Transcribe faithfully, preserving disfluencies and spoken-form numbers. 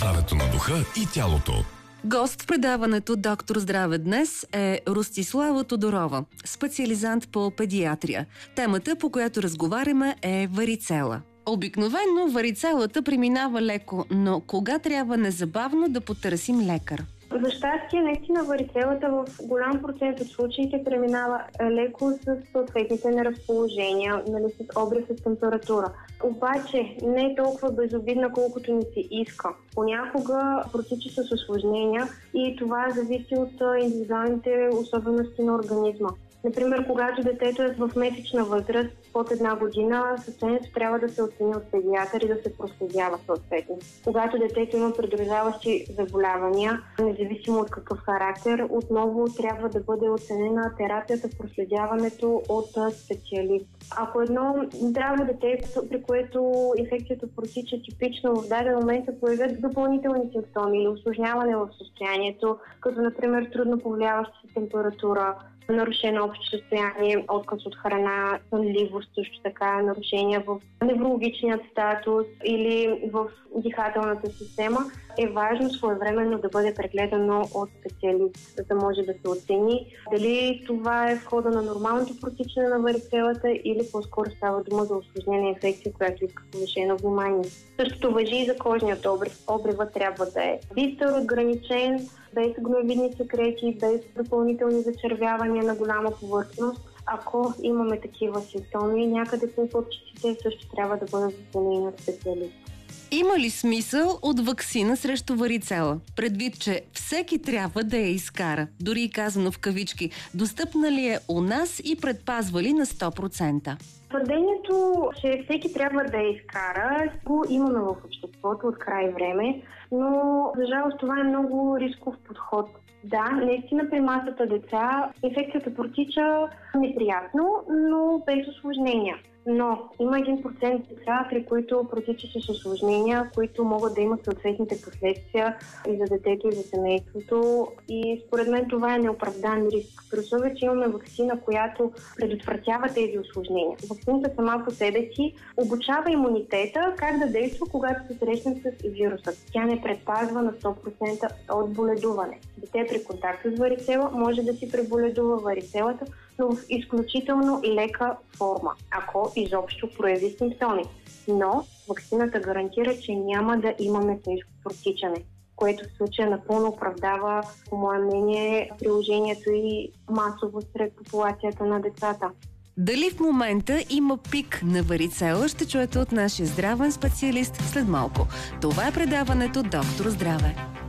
здравето на духа и тялото. Гост в предаването Доктор Здраве днес е Ростислава Тодорова, специализант по педиатрия. Темата, по която разговаряме, е варицела. Обикновено варицелата преминава леко, но кога трябва незабавно да потърсим лекар? За щастие, наистина варицелата в голям процент от случаите преминава леко с съответните неразположения, нали, с обрив с температура. Обаче не е толкова безобидна, колкото ни се иска. Понякога протича с усложнения и това зависи от индивидуалните особености на организма. Например, когато детето е в месечна възраст, под една година, състоянието трябва да се оцени от педиатър и да се проследява съответно. Когато детето има придружаващи заболявания, независимо от какъв характер, отново трябва да бъде оценена терапията, проследяването от специалист. Ако едно здраво дете, при което инфекцията протича типично, в даден момент се появят допълнителни симптоми или усложняване в състоянието, като например трудно повлияваща се температура, нарушено общо състояние, отказ от храна, сънливост, също така нарушения в неврологичният статус или в дихателната система, е важно своевременно да бъде прегледано от специалист, за да може да се оцени дали това е в хода на нормалното протичане на варицелата или по-скоро става дума за усложнена инфекция, която иска повишено внимание. Същото важи и за кожният обрив. Обривът трябва да е бистър, ограничен, без гноевидни секрети, без допълнителни зачервявания на голяма повърхност. Ако имаме такива симптоми някъде по пъпчиците, също трябва да бъдат оценени от специалист. Има ли смисъл от ваксина срещу варицела? Предвид, че всеки трябва да я изкара, дори и казано в кавички, достъпна ли е у нас и предпазва ли на сто процента? Твърдението, че всеки трябва да я изкара, го имаме в обществото от край време, но за жалост това е много рисков подход. Да, наистина при масата деца инфекцията протича неприятно, но без усложнения. Но има един процент деца, при които протича с усложнения, които могат да имат съответните последствия и за детето, и за семейството. И според мен това е неоправдан риск. При условие, че имаме ваксина, която предотвратява тези усложнения. Ваксината сама по себе си обучава имунитета как да действа, когато се срещнем с вируса. Тя не предпазва на сто процента от боледуване. Дете при контакт с варицела може да си преболедува варицелата, но в изключително лека форма, ако изобщо прояви симптоми. Но ваксината гарантира, че няма да имаме тежко протичане, което в случая напълно оправдава, по мое мнение, приложението и масово сред популацията на децата. Дали в момента има пик на варицела, ще чуете от нашия здравен специалист след малко. Това е предаването Доктор Здраве.